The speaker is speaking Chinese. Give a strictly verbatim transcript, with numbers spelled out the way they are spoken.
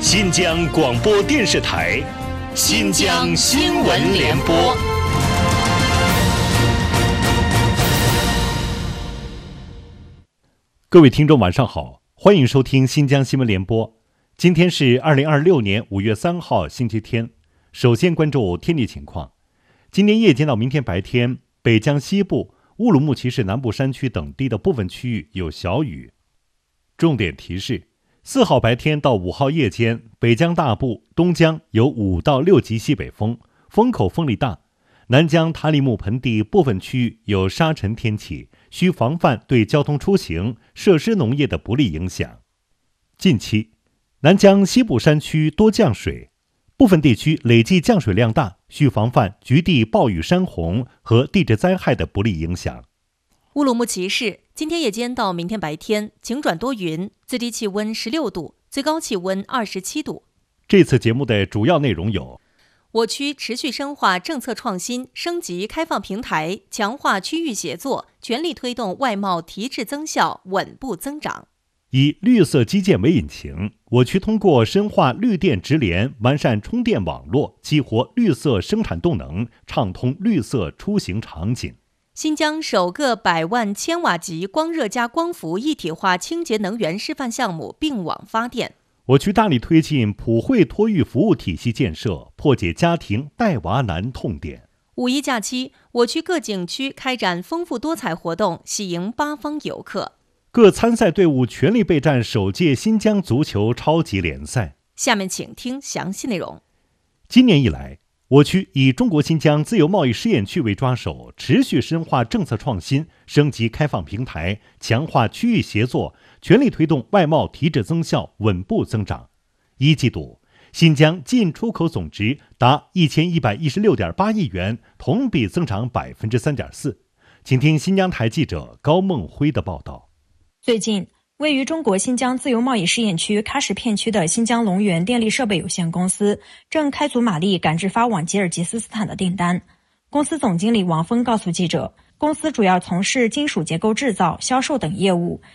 新疆广播电视台新疆新闻联播。各位听众晚上好，欢迎收听新疆新闻联播。今天是二零二六年五月三号星期天。首先关注天气情况。今天夜间到明天白天，北疆西部、乌鲁木齐市南部山区等地的部分区域有小雨。重点提示：四号白天到五号夜间，北疆大部、东疆有五到六级西北风，风口风力大；南疆塔里木盆地部分区域有沙尘天气，需防范对交通出行、设施农业的不利影响。近期，南疆西部山区多降水，部分地区累计降水量大，需防范局地暴雨山洪和地质灾害的不利影响。 乌鲁木齐市今天夜间到明天白天晴转多云，最低气温十六度，最高气温二十七度。 这次节目的主要内容有： 我区持续深化政策创新，升级开放平台，强化区域协作，全力推动外贸提质增效稳步增长。 以绿色基建为引擎，我区通过深化绿电直连，完善充电网络，激活绿色生产动能，畅通绿色出行场景。 新疆首个百万千瓦级光热加光伏一体化清洁能源示范项目并网发电。 我区大力推进普惠托育服务体系建设，破解家庭带娃难痛点。 五一假期，我区各景区开展丰富多彩活动，喜迎八方游客。 各参赛队伍全力备战首届新疆足球超级联赛。 下面请听详细内容。 今年以来，我区以中国新疆自由贸易试验区为抓手，持续深化政策创新，升级开放平台，强化区域协作，全力推动外贸提质增效稳步增长。一季度，新疆进出口总值达一千一百一十六点八亿元，同比增长百分之三点四。请听新疆台记者高梦辉的报道。 最近，位于中国新疆自由贸易试验区喀什片区的新疆龙源电力设备有限公司正开足马力赶制发往吉尔吉斯斯坦的订单。公司总经理王峰告诉记者，公司主要从事金属结构制造、销售等业务，